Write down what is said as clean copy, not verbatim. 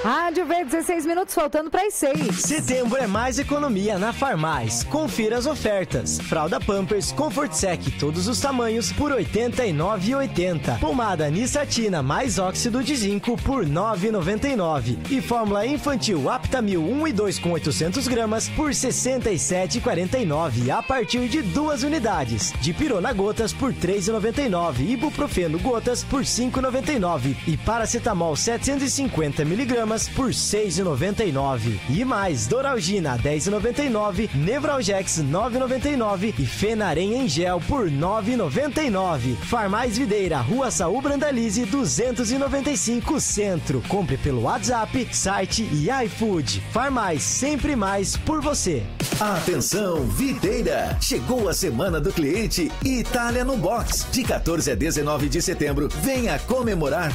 Rádio Verde, 16 minutos, faltando para as 6. Setembro é mais economia na Farmais. Confira as ofertas. Fralda Pampers Comfort Sec, todos os tamanhos, por R$ 89,80. Pomada Nissatina mais óxido de zinco por R$ 9,99. E fórmula infantil Aptamil 1 e 2 com 800 gramas por R$ 67,49. A partir de 2 unidades. Dipirona gotas por R$ 3,99. Ibuprofeno gotas por R$ 5,99. E paracetamol 750 miligramas por R$ 6,99. E mais, Doralgina 10,99, Nevralgex 9,99 e Fenarem em gel por R$ 9,99. Farmais Videira, Rua Saú Brandalize 295 Centro. Compre pelo WhatsApp, site e iFood. Farmais, sempre mais por você. Atenção, Videira! Chegou a Semana do Cliente Itália no Box. De 14 a 19 de setembro, venha comemorar